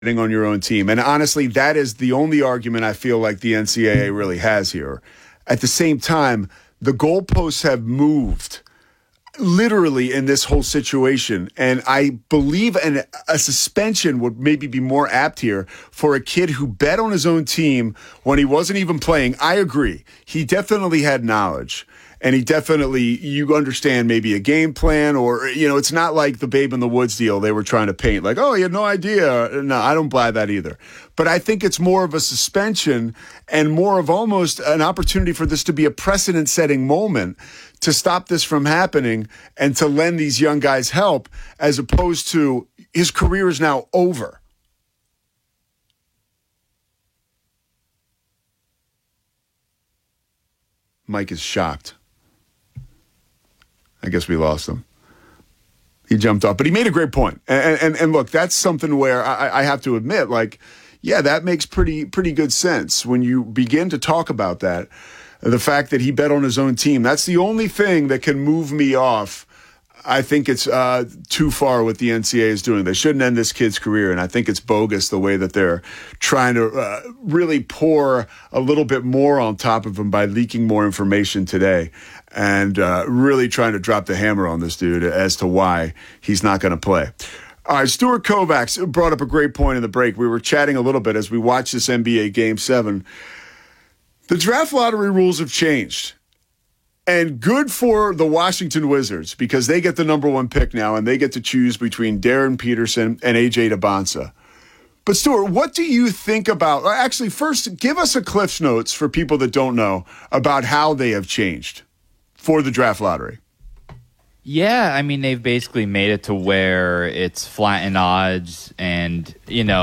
on your own team. And honestly, that is the only argument I feel like the NCAA really has here. At the same time, the goalposts have moved literally in this whole situation. And I believe a suspension would maybe be more apt here for a kid who bet on his own team when he wasn't even playing. I agree. He definitely had knowledge. And he definitely, you understand maybe a game plan or, it's not like the Babe in the Woods deal they were trying to paint. Like, oh, he had no idea. No, I don't buy that either. But I think it's more of a suspension and more of almost an opportunity for this to be a precedent-setting moment to stop this from happening and to lend these young guys help as opposed to his career is now over. Mike is shocked. I guess we lost him. He jumped off, but he made a great point. And look, that's something where I have to admit, that makes pretty good sense when you begin to talk about that. The fact that he bet on his own team, that's the only thing that can move me off. I think it's too far what the NCAA is doing. They shouldn't end this kid's career, and I think it's bogus the way that they're trying to really pour a little bit more on top of him by leaking more information today and really trying to drop the hammer on this dude as to why he's not going to play. All right, Stuart Kovacs brought up a great point in the break. We were chatting a little bit as we watched this NBA Game 7. The draft lottery rules have changed. And good for the Washington Wizards because they get the number one pick now and they get to choose between Darren Peterson and AJ Debonsa. But Stuart, what do you think about, actually first give us a Cliff's Notes for people that don't know about how they have changed for the draft lottery. Yeah, I mean, they've basically made it to where it's flattened odds and,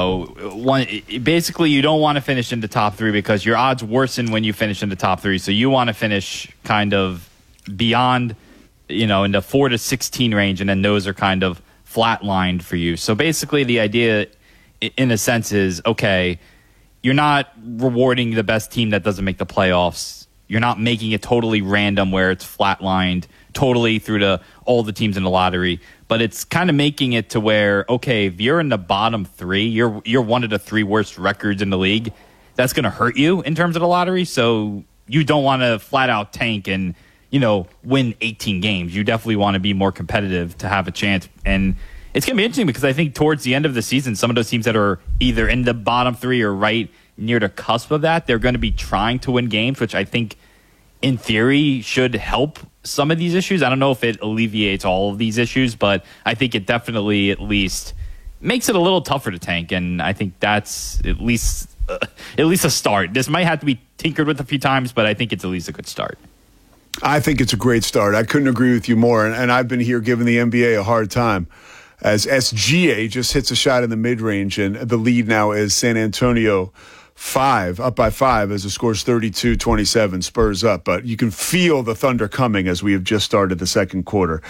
basically you don't want to finish in the top three because your odds worsen when you finish in the top three. So you want to finish kind of beyond, in the 4 to 16 range, and then those are kind of flatlined for you. So basically the idea, in a sense, is, okay, you're not rewarding the best team that doesn't make the playoffs. You're not making it totally random where it's flatlined totally through to all the teams in the lottery, but it's kind of making it to where, okay, if you're in the bottom three, you're one of the three worst records in the league. That's going to hurt you in terms of the lottery. So you don't want to flat out tank and, win 18 games. You definitely want to be more competitive to have a chance. And it's going to be interesting because I think towards the end of the season, some of those teams that are either in the bottom three or right near the cusp of that, they're going to be trying to win games, which I think in theory should help some of these issues. I don't know if it alleviates all of these issues, but I think it definitely at least makes it a little tougher to tank, and I think that's at least a start. This might have to be tinkered with a few times, but I think it's at least a good start. I think it's a great start. I couldn't agree with you more, and I've been here giving the NBA a hard time as SGA just hits a shot in the mid-range, and the lead now is San Antonio 5, up by 5 as the score's 32-27, Spurs up. But you can feel the thunder coming as we have just started the second quarter.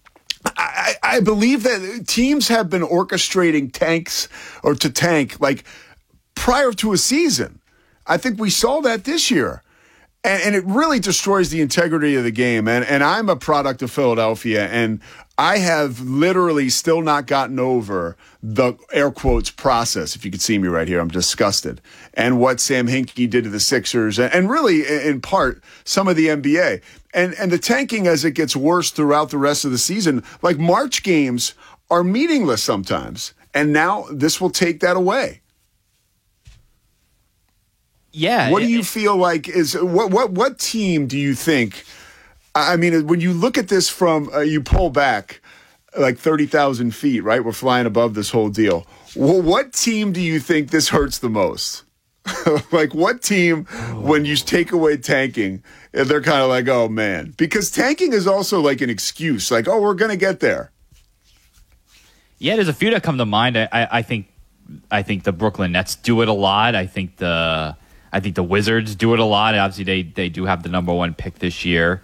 I believe that teams have been orchestrating tanks or to tank like prior to a season. I think we saw that this year. And it really destroys the integrity of the game. And I'm a product of Philadelphia, and I have literally still not gotten over the air quotes process. If you could see me right here, I'm disgusted. And what Sam Hinkie did to the Sixers, and really, in part, some of the NBA. And the tanking as it gets worse throughout the rest of the season, like March games are meaningless sometimes. And now this will take that away. Yeah. What do you feel like is what team do you think? I mean, when you look at this from you pull back like 30,000 feet, right? We're flying above this whole deal. Well, what team do you think this hurts the most? Like what team, when you take away tanking, they're kind of like, oh man, because tanking is also like an excuse, like, oh, we're gonna get there. Yeah, there's a few that come to mind. I think the Brooklyn Nets do it a lot. I think the Wizards do it a lot. Obviously, they do have the number one pick this year.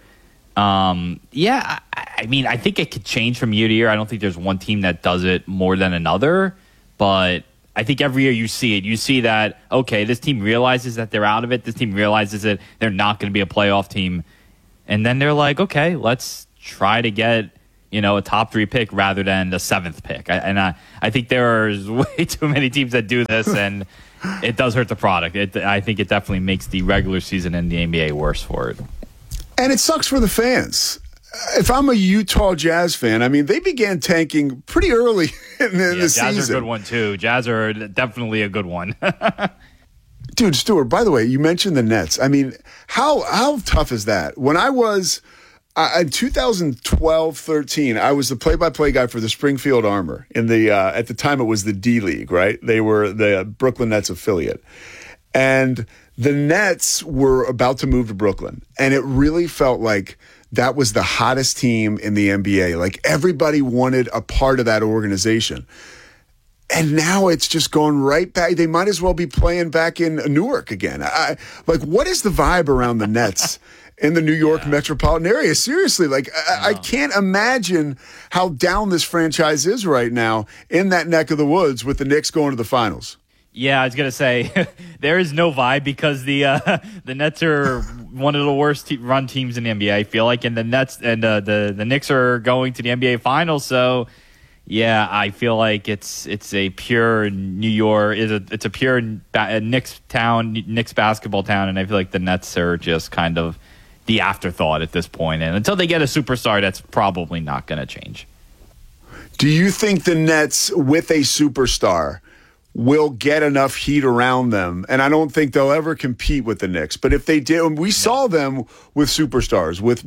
I mean, I think it could change from year to year. I don't think there's one team that does it more than another. But I think every year you see it. You see that, okay, this team realizes that they're out of it. This team realizes that they're not going to be a playoff team. And then they're like, okay, let's try to get, a top 3 pick rather than the 7th pick. I think there's way too many teams that do this, and it does hurt the product. I think it definitely makes the regular season in the NBA worse for it. And it sucks for the fans. If I'm a Utah Jazz fan, I mean, they began tanking pretty early in the season. Jazz are a good one, too. Jazz are definitely a good one. Dude, Stuart, by the way, you mentioned the Nets. I mean, how tough is that? When I was in 2012-13, I was the play-by-play guy for the Springfield Armor. At the time, it was the D-League, right? They were the Brooklyn Nets affiliate. And the Nets were about to move to Brooklyn. And it really felt like that was the hottest team in the NBA. Like, everybody wanted a part of that organization. And now it's just going right back. They might as well be playing back in Newark again. What is the vibe around the Nets in the New York metropolitan area? Seriously, I can't imagine how down this franchise is right now in that neck of the woods with the Knicks going to the finals. Yeah, I was gonna say there is no vibe because the Nets are one of the worst run teams in the NBA. I feel like, and the Nets and the Knicks are going to the NBA finals. So, yeah, I feel like it's a pure New York. It's a pure Knicks town, Knicks basketball town, and I feel like the Nets are just kind of the afterthought at this point. And until they get a superstar, that's probably not going to change. Do you think the Nets with a superstar will get enough heat around them? And I don't think they'll ever compete with the Knicks. But if they did, we saw them with superstars, with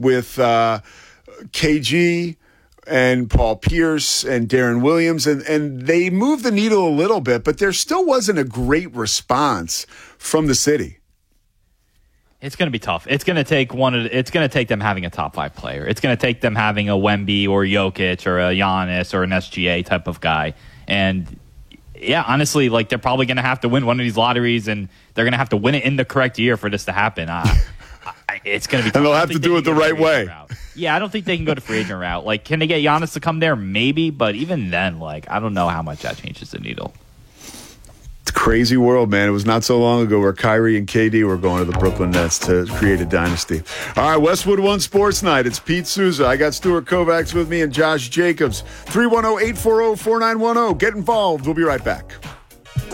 KG and Paul Pierce and Darren Williams, and they moved the needle a little bit, but there still wasn't a great response from the city. It's going to be tough. It's going to take them having a top 5 player. It's going to take them having a Wemby or Jokic or a Giannis or an SGA type of guy. And yeah, honestly, they're probably going to have to win one of these lotteries, and they're going to have to win it in the correct year for this to happen. It's going to be tough. And they'll have to do it the right way. Yeah, I don't think they can go to free agent route. Can they get Giannis to come there? Maybe, but even then, I don't know how much that changes the needle. It's a crazy world, man. It was not so long ago where Kyrie and KD were going to the Brooklyn Nets to create a dynasty. All right, Westwood One Sports Night. It's Pete Souza. I got Stuart Kovacs with me and Josh Jacobs. 310-840-4910. Get involved. We'll be right back.